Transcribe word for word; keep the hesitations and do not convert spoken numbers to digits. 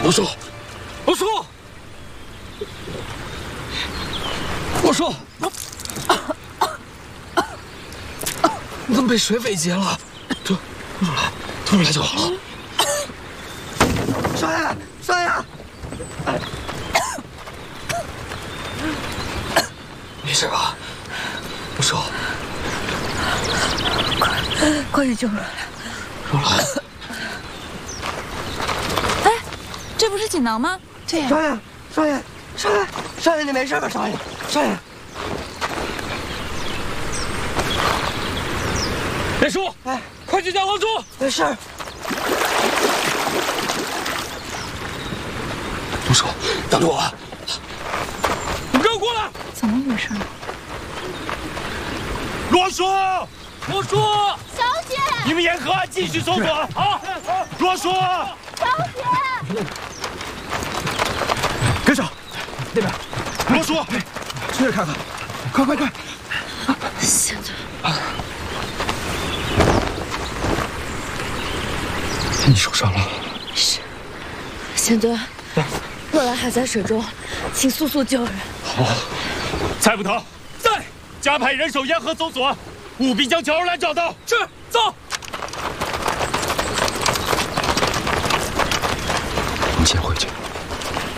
我说，我说，我说，你怎么被水匪劫了？吐，吐出来，吐出来就好了。 少爷，少爷， 没事吧？不说， 快，快去救人！ 若兰。 这不是锦囊吗？对呀。 少爷，少爷，少爷，少爷，你没事吧？少爷，少爷。 连叔，哎，快去叫王叔。 没事。 不说，等着我。你们给我过来！ 怎么回事？ 罗叔， 罗叔， 小姐， 你们沿河岸继续搜索啊！罗叔， 小姐。 跟上，那边， 罗叔， 去那看看，快快快！ 贤尊， 你受伤了？ 是，贤尊，若兰还在水中，请速速救人。 好，蔡捕头在，加派人手沿河搜索，务必将乔若兰找到。 是，走。 我们先回去。